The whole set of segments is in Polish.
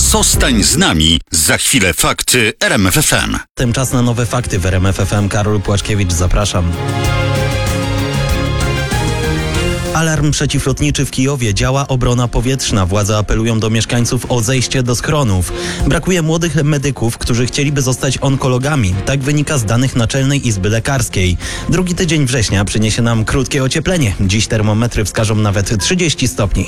Zostań z nami. Za chwilę fakty RMF FM. Czas na nowe fakty w RMF FM. Karol Płaczkiewicz, zapraszam. Alarm przeciwlotniczy w Kijowie. Działa obrona powietrzna. Władze apelują do mieszkańców o zejście do schronów. Brakuje młodych medyków, którzy chcieliby zostać onkologami. Tak wynika z danych Naczelnej Izby Lekarskiej. Drugi tydzień września przyniesie nam krótkie ocieplenie. Dziś termometry wskażą nawet 30 stopni.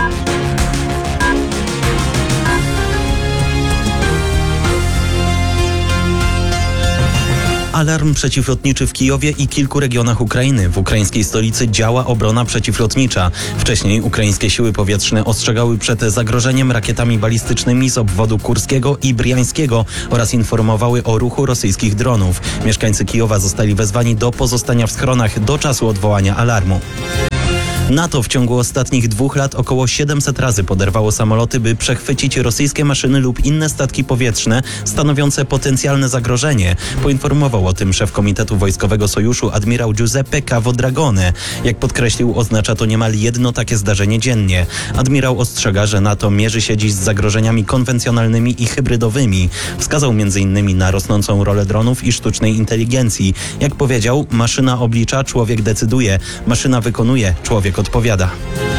Alarm przeciwlotniczy w Kijowie i kilku regionach Ukrainy. W ukraińskiej stolicy działa obrona przeciwlotnicza. Wcześniej ukraińskie siły powietrzne ostrzegały przed zagrożeniem rakietami balistycznymi z obwodu kurskiego i briańskiego oraz informowały o ruchu rosyjskich dronów. Mieszkańcy Kijowa zostali wezwani do pozostania w schronach do czasu odwołania alarmu. NATO w ciągu ostatnich 2 lat około 700 razy poderwało samoloty, by przechwycić rosyjskie maszyny lub inne statki powietrzne stanowiące potencjalne zagrożenie. Poinformował o tym szef Komitetu Wojskowego Sojuszu admirał Giuseppe Cavodragone. Jak podkreślił, oznacza to niemal jedno takie zdarzenie dziennie. Admirał ostrzega, że NATO mierzy się dziś z zagrożeniami konwencjonalnymi i hybrydowymi. Wskazał m.in. na rosnącą rolę dronów i sztucznej inteligencji. Jak powiedział, maszyna oblicza, człowiek decyduje. Maszyna wykonuje, człowiek odpowiada.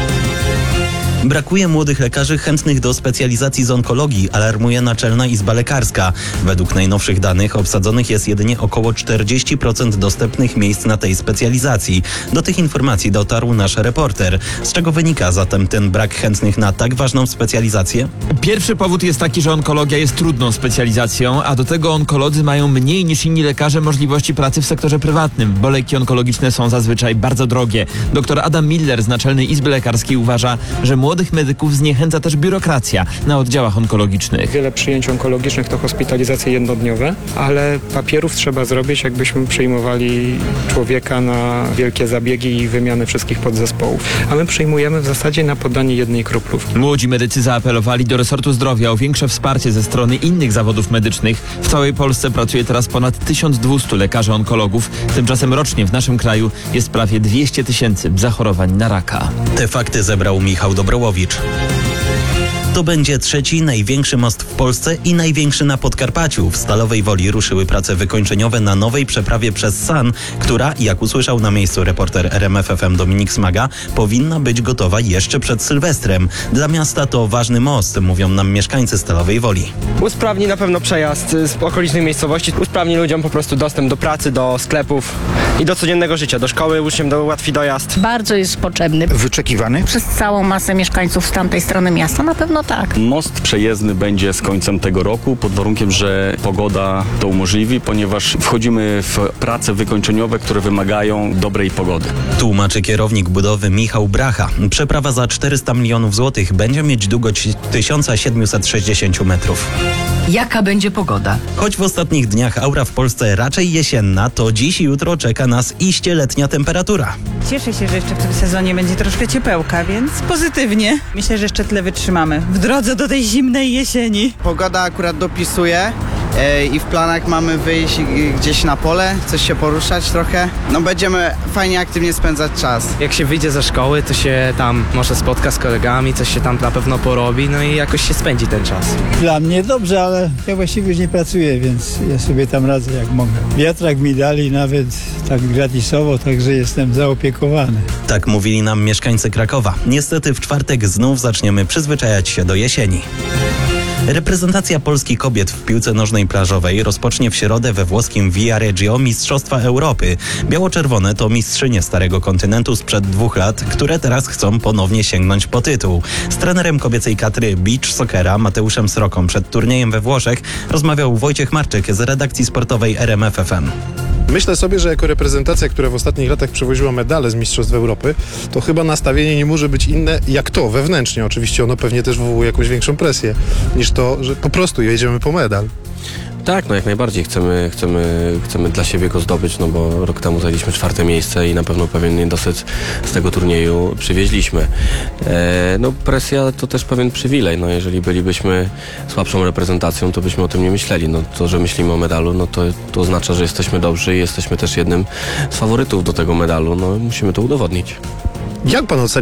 Brakuje młodych lekarzy chętnych do specjalizacji z onkologii, alarmuje Naczelna Izba Lekarska. Według najnowszych danych obsadzonych jest jedynie około 40% dostępnych miejsc na tej specjalizacji. Do tych informacji dotarł nasz reporter. Z czego wynika zatem ten brak chętnych na tak ważną specjalizację? Pierwszy powód jest taki, że onkologia jest trudną specjalizacją, a do tego onkolodzy mają mniej niż inni lekarze możliwości pracy w sektorze prywatnym, bo leki onkologiczne są zazwyczaj bardzo drogie. Dr Adam Miller z Naczelnej Izby Lekarskiej uważa, że młodych medyków zniechęca też biurokracja na oddziałach onkologicznych. Wiele przyjęć onkologicznych to hospitalizacje jednodniowe, ale papierów trzeba zrobić, jakbyśmy przyjmowali człowieka na wielkie zabiegi i wymianę wszystkich podzespołów. A my przyjmujemy w zasadzie na podanie jednej kroplówki. Młodzi medycy zaapelowali do resortu zdrowia o większe wsparcie ze strony innych zawodów medycznych. W całej Polsce pracuje teraz ponad 1200 lekarzy onkologów. Tymczasem rocznie w naszym kraju jest prawie 200 000 zachorowań na raka. Te fakty zebrał Michał Dobrołowicz. To będzie trzeci największy most w Polsce i największy na Podkarpaciu. W Stalowej Woli ruszyły prace wykończeniowe na nowej przeprawie przez San, która, jak usłyszał na miejscu reporter RMF FM Dominik Smaga, powinna być gotowa jeszcze przed Sylwestrem. Dla miasta to ważny most, mówią nam mieszkańcy Stalowej Woli. Usprawni na pewno przejazd z okolicznych miejscowości, usprawni ludziom po prostu dostęp do pracy, do sklepów i do codziennego życia, do szkoły, uczniom ułatwi dojazd. Bardzo jest potrzebny. Wyczekiwany? Przez całą masę mieszkańców z tamtej strony miasta na pewno tak. Most przejezdny będzie z końcem tego roku, pod warunkiem, że pogoda to umożliwi, ponieważ wchodzimy w prace wykończeniowe, które wymagają dobrej pogody. Tłumaczy kierownik budowy Michał Bracha. Przeprawa za 400 milionów złotych będzie mieć długość 1760 metrów. Jaka będzie pogoda? Choć w ostatnich dniach aura w Polsce raczej jesienna, to dziś i jutro czeka nas iście letnia temperatura. Cieszę się, że jeszcze w tym sezonie będzie troszkę ciepełka, więc pozytywnie. Myślę, że jeszcze tyle wytrzymamy w drodze do tej zimnej jesieni. Pogoda akurat dopisuje i w planach mamy wyjść gdzieś na pole, coś się poruszać trochę. No będziemy fajnie, aktywnie spędzać czas. Jak się wyjdzie ze szkoły, to się tam może spotka z kolegami, coś się tam na pewno porobi, no i jakoś się spędzi ten czas. Dla mnie dobrze, ale ja właściwie już nie pracuję, więc ja sobie tam radzę jak mogę. Wiatrak mi dali nawet tak gratisowo, także jestem zaopiekowany. Tak mówili nam mieszkańcy Krakowa. Niestety w czwartek znów zaczniemy przyzwyczajać się do jesieni. Reprezentacja Polski kobiet w piłce nożnej plażowej rozpocznie w środę we włoskim Viareggio Mistrzostwa Europy. Biało-czerwone to mistrzynie Starego Kontynentu sprzed 2 lat, które teraz chcą ponownie sięgnąć po tytuł. Z trenerem kobiecej kadry beach soccera Mateuszem Sroką przed turniejem we Włoszech rozmawiał Wojciech Marczyk z redakcji sportowej RMF FM. Myślę sobie, że jako reprezentacja, która w ostatnich latach przywoziła medale z Mistrzostw Europy, to chyba nastawienie nie może być inne jak to, wewnętrznie. Oczywiście ono pewnie też wywołuje jakąś większą presję niż to, że po prostu jedziemy po medal. Tak, no jak najbardziej chcemy dla siebie go zdobyć, no bo rok temu zajęliśmy 4. miejsce i na pewno pewien niedosyt z tego turnieju przywieźliśmy. No presja to też pewien przywilej, no jeżeli bylibyśmy słabszą reprezentacją, to byśmy o tym nie myśleli. No to, że myślimy o medalu, no to oznacza, że jesteśmy dobrzy i jesteśmy też jednym z faworytów do tego medalu, no musimy to udowodnić. Jak pan ocenia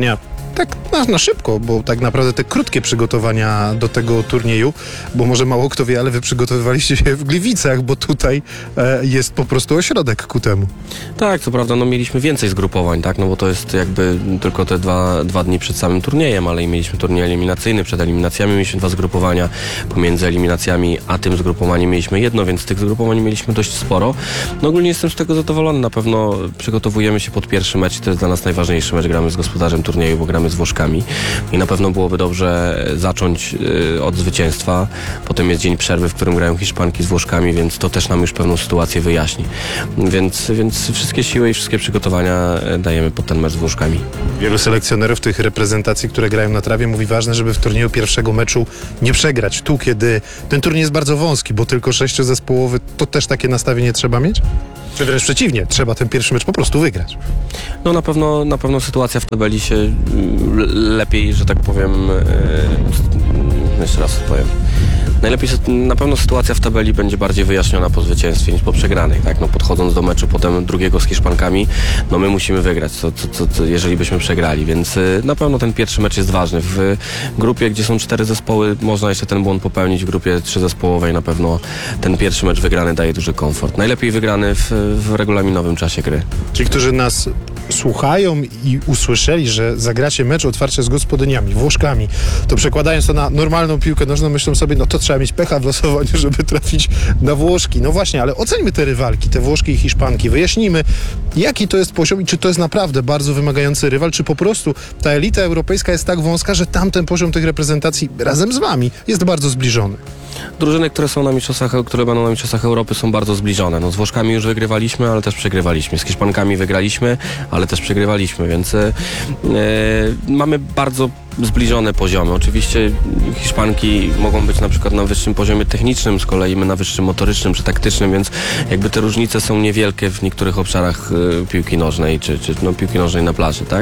tak na szybko, bo tak naprawdę te krótkie przygotowania do tego turnieju, bo może mało kto wie, ale wy przygotowywaliście się w Gliwicach, bo tutaj jest po prostu ośrodek ku temu. Tak, co prawda, no mieliśmy więcej zgrupowań, tak, no bo to jest jakby tylko te dwa dni przed samym turniejem, ale i mieliśmy turniej eliminacyjny, przed eliminacjami mieliśmy 2 zgrupowania, pomiędzy eliminacjami a tym zgrupowaniem mieliśmy jedno, więc tych zgrupowań mieliśmy dość sporo. No ogólnie jestem z tego zadowolony, na pewno przygotowujemy się pod pierwszy mecz i to jest dla nas najważniejszy mecz, gramy z gospodarzem turnieju, bo gramy z Włoszkami i na pewno byłoby dobrze zacząć od zwycięstwa, potem jest dzień przerwy, w którym grają Hiszpanki z Włoszkami, więc to też nam już pewną sytuację wyjaśni, więc wszystkie siły i wszystkie przygotowania dajemy pod ten mecz z Włoszkami. Wielu selekcjonerów tych reprezentacji, które grają na trawie, mówi ważne, żeby w turnieju pierwszego meczu nie przegrać. Tu, kiedy ten turniej jest bardzo wąski, bo tylko 6-zespołowy, to też takie nastawienie trzeba mieć? Czy wręcz przeciwnie, trzeba ten pierwszy mecz po prostu wygrać? No na pewno sytuacja w tabeli się lepiej, że tak powiem, jeszcze raz powiem. Najlepiej, na pewno sytuacja w tabeli będzie bardziej wyjaśniona po zwycięstwie niż po przegranej, tak? No podchodząc do meczu potem drugiego z Hiszpankami, no my musimy wygrać, jeżeli byśmy przegrali, więc na pewno ten pierwszy mecz jest ważny. W grupie, gdzie są 4 zespoły, można jeszcze ten błąd popełnić, w grupie 3-zespołowej na pewno ten pierwszy mecz wygrany daje duży komfort. Najlepiej wygrany w regulaminowym czasie gry. Ci, którzy nas słuchają i usłyszeli, że zagracie mecz otwarcie z gospodyniami, Włoszkami, to przekładając to na normalną piłkę nożną, myślą sobie, no to trzeba mieć pecha w losowaniu, żeby trafić na Włoszki. No właśnie, ale oceńmy te rywalki, te Włoszki i Hiszpanki. Wyjaśnijmy, jaki to jest poziom i czy to jest naprawdę bardzo wymagający rywal, czy po prostu ta elita europejska jest tak wąska, że tamten poziom tych reprezentacji razem z wami jest bardzo zbliżony. Drużyny, które będą na mistrzostwach Europy, są bardzo zbliżone. No, z Włoszkami już wygrywaliśmy, ale też przegrywaliśmy. Z Hiszpankami wygraliśmy, ale też przegrywaliśmy, więc mamy bardzo zbliżone poziomy. Oczywiście Hiszpanki mogą być na przykład na wyższym poziomie technicznym, z kolei my na wyższym motorycznym czy taktycznym, więc jakby te różnice są niewielkie w niektórych obszarach piłki nożnej, czy piłki nożnej na plaży, tak?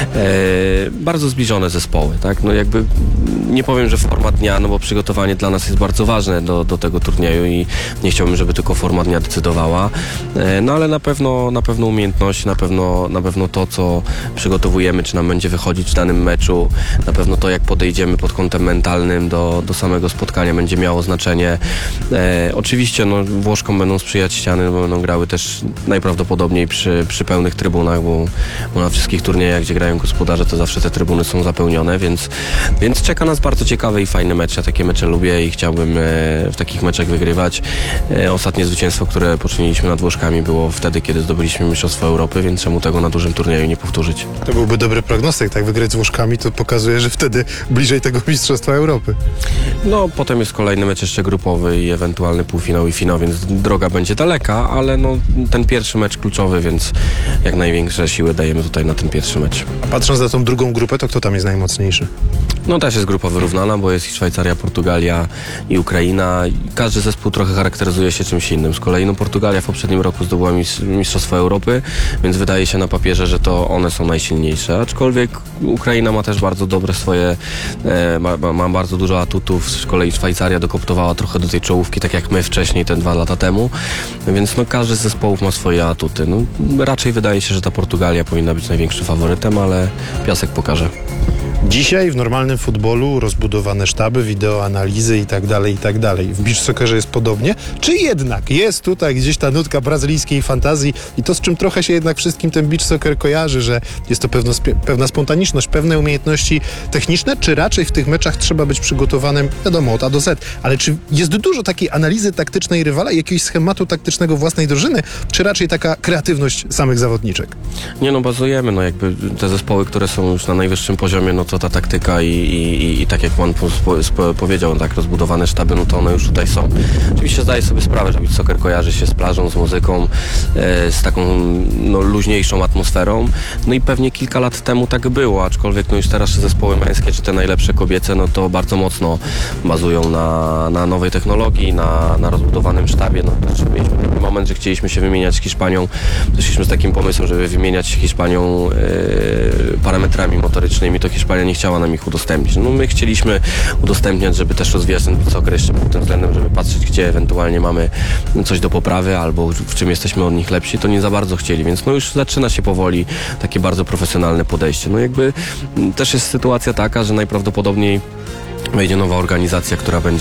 Bardzo zbliżone zespoły, tak? No jakby nie powiem, że forma dnia, no bo przygotowanie dla nas jest bardzo ważne do tego turnieju i nie chciałbym, żeby tylko forma dnia decydowała, no ale na pewno umiejętności, na pewno to, co przygotowujemy, czy nam będzie wychodzić w danym meczu, na pewno to, jak podejdziemy pod kątem mentalnym do samego spotkania, będzie miało znaczenie. Oczywiście Włoszkom będą sprzyjać ściany, bo będą grały też najprawdopodobniej przy pełnych trybunach, bo na wszystkich turniejach, gdzie grają gospodarze, to zawsze te trybuny są zapełnione, więc czeka nas bardzo ciekawy i fajny mecz. Ja takie mecze lubię i chciałbym w takich meczach wygrywać. Ostatnie zwycięstwo, które poczyniliśmy nad Włoszkami, było wtedy, kiedy zdobyliśmy Mistrzostwo Europy, więc czemu tego na dużym turnieju nie powtórzyć? To byłby dobry prognostyk, tak wygrać z Włoszkami, to pokazuje, że wtedy bliżej tego Mistrzostwa Europy. No, potem jest kolejny mecz jeszcze grupowy i ewentualny półfinał i finał, więc droga będzie daleka, ale ten pierwszy mecz kluczowy, więc jak największe siły dajemy tutaj na ten pierwszy mecz. A patrząc na tą drugą grupę, to kto tam jest najmocniejszy? No też jest grupa wyrównana, bo jest Szwajcaria, Portugalia i Ukraina. Każdy zespół trochę charakteryzuje się czymś innym. Z kolei Portugalia w poprzednim roku zdobyła Mistrzostwo Europy, więc wydaje się na papierze, że to one są najsilniejsze. Aczkolwiek Ukraina ma też bardzo dobre swoje, ma bardzo dużo atutów. Z kolei Szwajcaria dokoptowała trochę do tej czołówki, tak jak my wcześniej, te 2 lata temu. Więc każdy z zespołów ma swoje atuty. Raczej wydaje się, że ta Portugalia powinna być największym faworytem, ale piasek pokaże. Dzisiaj w normalnym futbolu rozbudowane sztaby, wideoanalizy i tak dalej. W beach soccerze jest podobnie? Czy jednak jest tutaj gdzieś ta nutka brazylijskiej fantazji i to, z czym trochę się jednak wszystkim ten beach soccer kojarzy, że jest to pewna spontaniczność, pewne umiejętności techniczne, czy raczej w tych meczach trzeba być przygotowanym, wiadomo, od A do Z, ale czy jest dużo takiej analizy taktycznej rywala, jakiegoś schematu taktycznego własnej drużyny, czy raczej taka kreatywność samych zawodniczek? Nie, bazujemy, jakby te zespoły, które są już na najwyższym poziomie, to ta taktyka i tak jak pan powiedział, tak rozbudowane sztaby, to one już tutaj są. Oczywiście zdaję sobie sprawę, że beach soccer kojarzy się z plażą, z muzyką, z taką luźniejszą atmosferą. No i pewnie kilka lat temu tak było, aczkolwiek już teraz zespoły męskie, czy te najlepsze kobiece, to bardzo mocno bazują na nowej technologii, na rozbudowanym sztabie. Mieliśmy taki moment, że chcieliśmy się wymieniać z Hiszpanią. Doszliśmy z takim pomysłem, żeby wymieniać się Hiszpanią parametrami motorycznymi, to Hiszpania Australia nie chciała nam ich udostępnić. No my chcieliśmy udostępniać, żeby też rozwijać ten soccer jeszcze pod tym względem, żeby patrzeć, gdzie ewentualnie mamy coś do poprawy albo w czym jesteśmy od nich lepsi, to nie za bardzo chcieli, więc no już zaczyna się powoli takie bardzo profesjonalne podejście. No jakby też jest sytuacja taka, że najprawdopodobniej wejdzie nowa organizacja,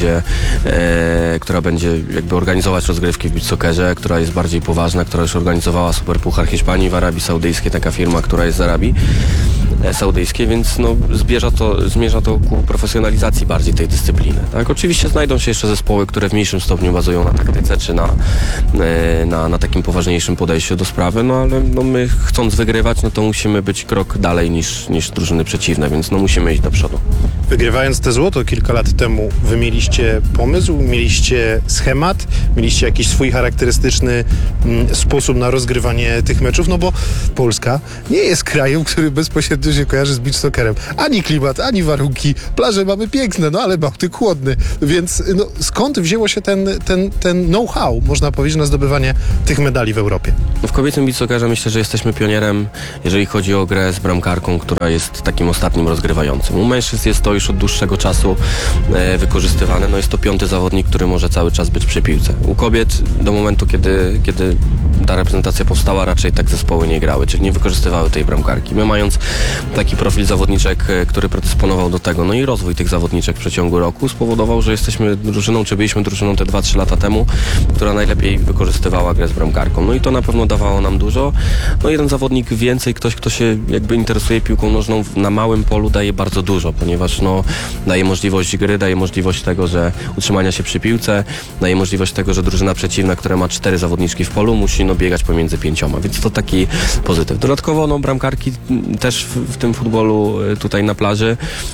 która będzie jakby organizować rozgrywki w beach soccerze, która jest bardziej poważna, która już organizowała Superpuchar Hiszpanii w Arabii Saudyjskiej, taka firma, która jest z Arabii Saudyjskiej, więc no zmierza to ku profesjonalizacji bardziej tej dyscypliny. Tak? Oczywiście znajdą się jeszcze zespoły, które w mniejszym stopniu bazują na taktyce, czy na takim poważniejszym podejściu do sprawy, no ale no my chcąc wygrywać, no to musimy być krok dalej niż drużyny przeciwne, więc no musimy iść do przodu. Wygrywając te złoto kilka lat temu, wy mieliście pomysł, mieliście schemat, mieliście jakiś swój charakterystyczny sposób na rozgrywanie tych meczów, no bo Polska nie jest krajem, który bezpośrednio się kojarzy z beach soccerem. Ani klimat, ani warunki. Plaże mamy piękne, no ale Bałtyk chłodny. Więc no, skąd wzięło się ten know-how, można powiedzieć, na zdobywanie tych medali w Europie? W kobiecym beach soccerze myślę, że jesteśmy pionierem, jeżeli chodzi o grę z bramkarką, która jest takim ostatnim rozgrywającym. U mężczyzn jest to już od dłuższego czasu wykorzystywane. No jest to 5. zawodnik, który może cały czas być przy piłce. U kobiet do momentu, kiedy ta reprezentacja powstała, raczej tak zespoły nie grały, czyli nie wykorzystywały tej bramkarki. My mając taki profil zawodniczek, który predysponował do tego, no i rozwój tych zawodniczek w przeciągu roku spowodował, że jesteśmy drużyną, czy byliśmy drużyną te 2-3 lata temu, która najlepiej wykorzystywała grę z bramkarką. No i to na pewno dawało nam dużo. No jeden zawodnik więcej, ktoś, kto się jakby interesuje piłką nożną na małym polu daje bardzo dużo, ponieważ no daje możliwość gry, daje możliwość tego, że utrzymania się przy piłce, daje możliwość tego, że drużyna przeciwna, która ma 4 zawodniczki w polu, musi no biegać pomiędzy 5, więc to taki pozytyw. Dodatkowo no bramkarki też w tym futbolu tutaj na plaży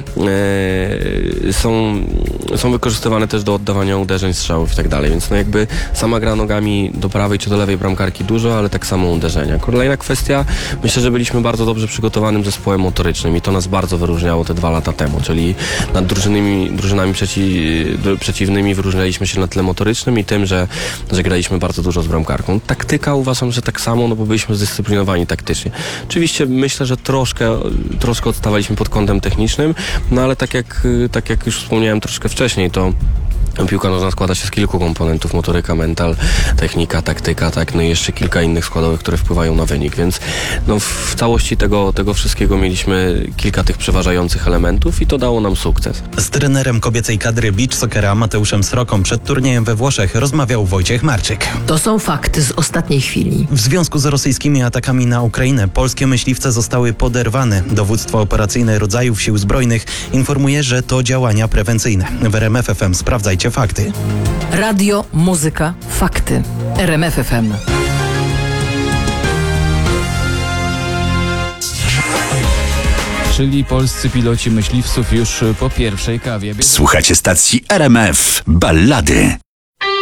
są wykorzystywane też do oddawania uderzeń, strzałów i tak dalej, więc no jakby sama gra nogami do prawej czy do lewej bramkarki dużo, ale tak samo uderzenia. Kolejna kwestia, myślę, że byliśmy bardzo dobrze przygotowanym zespołem motorycznym i to nas bardzo wyróżniało te 2 lata temu, czyli nad drużynami przeciwnymi wyróżnialiśmy się na tle motorycznym i tym, że graliśmy bardzo dużo z bramkarką. Taktyka uważam, że tak samo, no bo byliśmy zdyscyplinowani taktycznie. Oczywiście myślę, że troszkę odstawaliśmy pod kątem technicznym, no ale tak jak już wspomniałem troszkę wcześniej, to piłka nożna składa się z kilku komponentów: motoryka, mental, technika, taktyka, tak, no i jeszcze kilka innych składowych, które wpływają na wynik, więc no w całości tego wszystkiego mieliśmy kilka tych przeważających elementów i to dało nam sukces. Z trenerem kobiecej kadry beach soccera Mateuszem Sroką przed turniejem we Włoszech rozmawiał Wojciech Marczyk. To są fakty z ostatniej chwili. W związku z rosyjskimi atakami na Ukrainę polskie myśliwce zostały poderwane. Dowództwo operacyjne rodzajów sił zbrojnych informuje, że to działania prewencyjne. W RMF FM sprawdzajcie fakty. Radio, muzyka, fakty. RMF FM. Czyli polscy piloci myśliwców już po pierwszej kawie. Słuchacie stacji RMF Ballady.